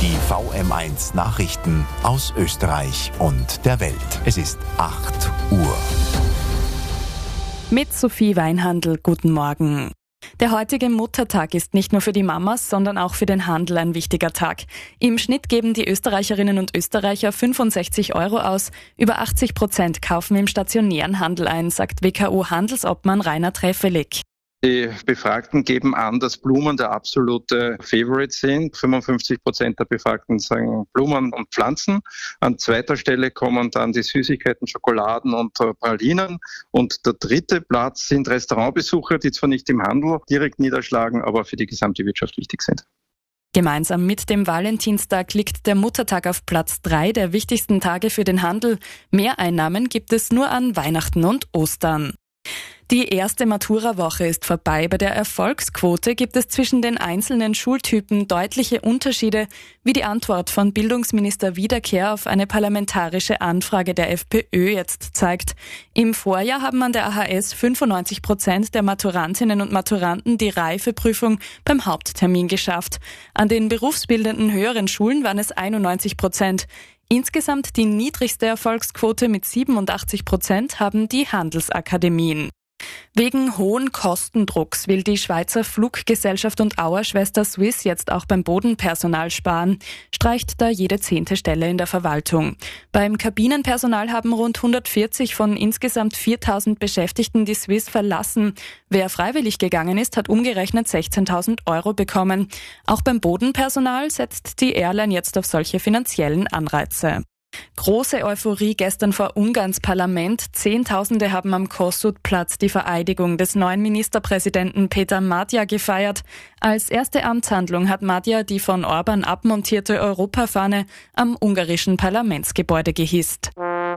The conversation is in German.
Die VM1 Nachrichten aus Österreich und der Welt. Es ist 8 Uhr. Mit Sophie Weinhandl, guten Morgen. Der heutige Muttertag ist nicht nur für die Mamas, sondern auch für den Handel ein wichtiger Tag. Im Schnitt geben die Österreicherinnen und Österreicher 65 € aus. Über 80% kaufen im stationären Handel ein, sagt WKO-Handelsobmann Rainer Treffelig. Die Befragten geben an, dass Blumen der absolute Favorite sind. 55% der Befragten sagen Blumen und Pflanzen. An zweiter Stelle kommen dann die Süßigkeiten, Schokoladen und Pralinen. Und der dritte Platz sind Restaurantbesucher, die zwar nicht im Handel direkt niederschlagen, aber für die gesamte Wirtschaft wichtig sind. Gemeinsam mit dem Valentinstag liegt der Muttertag auf Platz 3 der wichtigsten Tage für den Handel. Mehreinnahmen gibt es nur an Weihnachten und Ostern. Die erste Matura-Woche ist vorbei. Bei der Erfolgsquote gibt es zwischen den einzelnen Schultypen deutliche Unterschiede, wie die Antwort von Bildungsminister Wiederkehr auf eine parlamentarische Anfrage der FPÖ jetzt zeigt. Im Vorjahr haben an der AHS 95% der Maturantinnen und Maturanten die Reifeprüfung beim Haupttermin geschafft. An den berufsbildenden höheren Schulen waren es 91%. Insgesamt die niedrigste Erfolgsquote mit 87% haben die Handelsakademien. Wegen hohen Kostendrucks will die Schweizer Fluggesellschaft und Auerschwester Swiss jetzt auch beim Bodenpersonal sparen, streicht da jede 10. Stelle in der Verwaltung. Beim Kabinenpersonal haben rund 140 von insgesamt 4.000 Beschäftigten die Swiss verlassen. Wer freiwillig gegangen ist, hat umgerechnet 16.000 € bekommen. Auch beim Bodenpersonal setzt die Airline jetzt auf solche finanziellen Anreize. Große Euphorie gestern vor Ungarns Parlament. Zehntausende haben am Kossuth-Platz die Vereidigung des neuen Ministerpräsidenten Peter Magyar gefeiert. Als erste Amtshandlung hat Magyar die von Orban abmontierte Europafahne am ungarischen Parlamentsgebäude gehisst.